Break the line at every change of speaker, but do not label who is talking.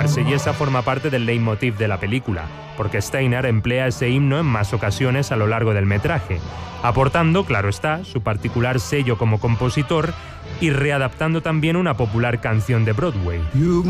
suicidarse, y esa forma parte del leitmotiv de la película, porque Steiner emplea ese himno en más ocasiones a lo largo del metraje, aportando, claro está, su particular sello como compositor y readaptando también una popular canción de Broadway.